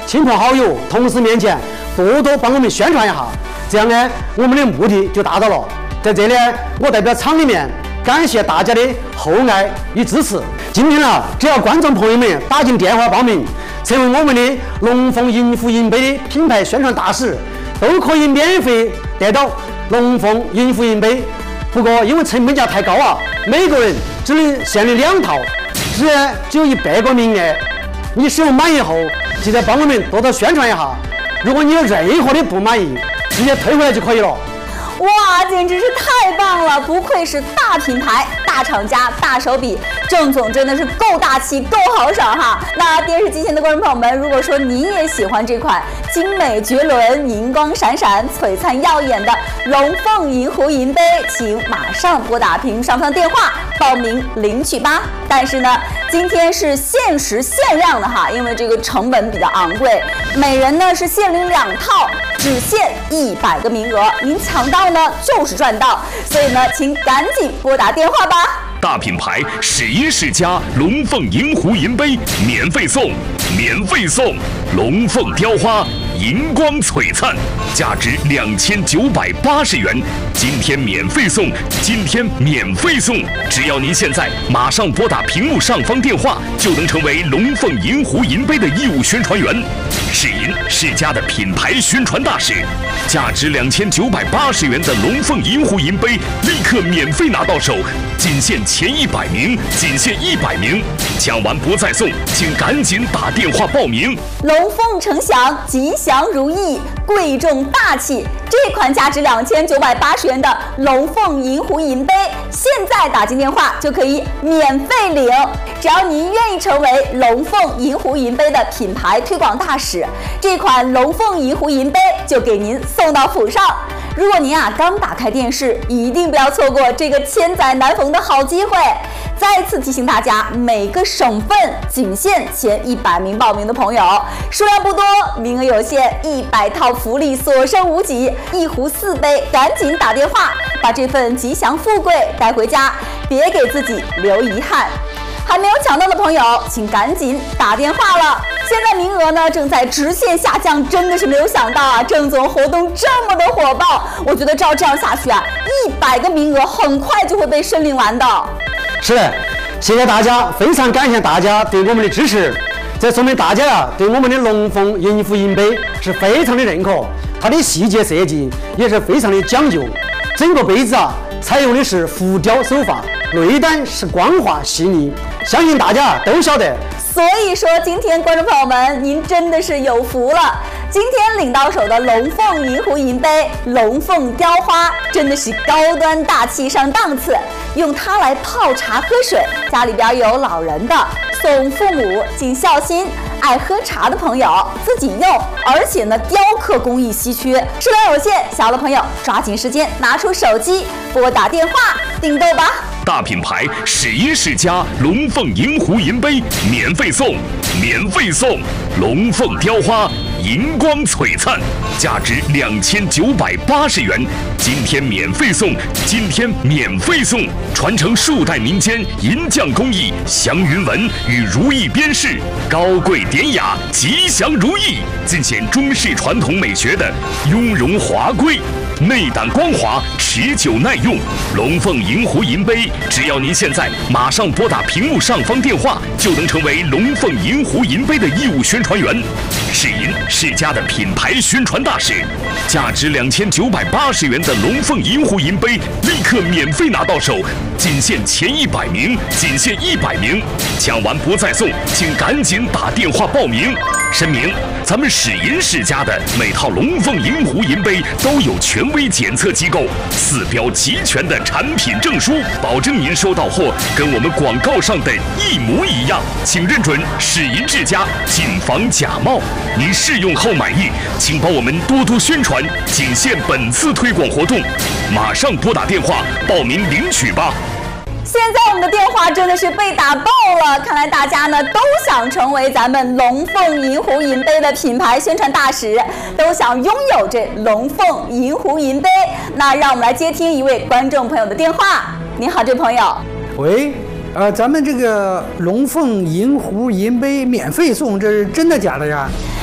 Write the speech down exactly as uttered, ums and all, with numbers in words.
亲朋好友、同事面前多多帮我们宣传一下，这样呢，我们的目的就达到了。在这里，我代表厂里面感谢大家的厚爱与支持。今天啊，只要观众朋友们打进电话报名，成为我们的龙凤银湖银杯的品牌宣传大使，都可以免费得到龙凤银湖银杯。不过因为成本价太高啊，每个人只能限领两套，只只有一百个名额。你使用满意后，记得帮我们多多宣传一下。如果你有任何的不满意，直接退回来就可以了。 哇，简直是太棒了！不愧是大品牌、大厂家、大手笔，郑总真的是够大气、够豪爽哈！那电视机前的观众朋友们，如果说您也喜欢这款精美绝伦、银光闪闪、璀璨耀眼的龙凤银湖银杯，请马上拨打屏幕上方电话报名领取吧。但是呢，今天是限时限量的哈，因为这个成本比较昂贵，每人呢是限领两套，只限一百个名额，您抢到呢就是赚到，所以呢，请赶紧拨打电话吧。 大品牌世音世家龙凤银湖银杯免费送，免费送龙凤雕花银光璀璨，价值两千九百八十元，今天免费送，今天免费送，只要您现在马上拨打屏幕上方电话，就能成为龙凤银湖银杯的义务宣传员，世音世家的品牌宣传大使。价值两千九百八十元的龙凤银湖银杯立刻免费拿到手，仅限前一百名，仅限一百名，抢完不再送，请赶紧打电话报名。 龙凤呈祥，吉祥如意，贵重大气。这款价值两千九百八十元的龙凤银湖银杯，现在打进电话就可以免费领。只要您愿意成为龙凤银湖银杯的品牌推广大使，这款龙凤银湖银杯就给您送到府上。如果您啊刚打开电视，一定不要错过这个千载难逢的好机会。再次提醒大家，每个省份仅限前一百名报名的朋友，数量不多，名额有限，一百套福利所剩无几，一壶四杯，赶紧打电话，把这份吉祥富贵带回家，别给自己留遗憾。还没有抢到的朋友，请赶紧打电话了。现在名额呢正在直线下降，真的是没有想到啊，郑总活动这么的火爆，我觉得照这样下去啊，一百个名额很快就会被申领完的。 是的，谢谢大家，非常感谢大家对我们的支持，这说明大家啊对我们的龙凤银湖银杯是非常的认可，它的细节设计也是非常的讲究，整个杯子啊采用的是浮雕手法，内胆是光滑细腻，相信大家都晓得。 所以说，今天观众朋友们，您真的是有福了。今天领到手的龙凤银湖银杯，龙凤雕花，真的是高端大气上档次。用它来泡茶喝水，家里边有老人的，送父母尽孝心，爱喝茶的朋友自己用，而且呢，雕刻工艺稀缺，数量有限，小的朋友抓紧时间拿出手机拨打电话订购吧。 大品牌世音世家龙凤银湖银杯免费送，免费送龙凤雕花银光璀璨，价值两千九百八十元，今天免费送，今天免费送，传承数代民间银匠工艺，祥云纹与如意边饰，高贵典雅，吉祥如意，尽显中式传统美学的雍容华贵。内胆光滑，持久耐用。龙凤银湖银杯，只要您现在马上拨打屏幕上方电话，就能成为龙凤银湖银杯的义务宣传员，世银世家的品牌宣传大使。价值两千九百八十元的龙凤银湖银杯，立刻免费拿到手，仅限前一百名，仅限一百名，抢完不再送，请赶紧打电话报名。声明：咱们世银世家的每套龙凤银湖银杯都有权威检测机构四标齐全的产品证书，保证您收到货跟我们广告上的一模一样，请认准世银世家，谨防假冒。您试用后满意，请帮我们多多宣传，仅限本次推广活动，马上拨打电话报名领取吧。 现在我们的电话真的是被打爆了，看来大家呢都想成为咱们龙凤银湖银杯的品牌宣传大使，都想拥有这龙凤银湖银杯。那让我们来接听一位观众朋友的电话。您好，这位朋友。 喂，呃，咱们这个龙凤银湖银杯免费送，这是真的假的呀？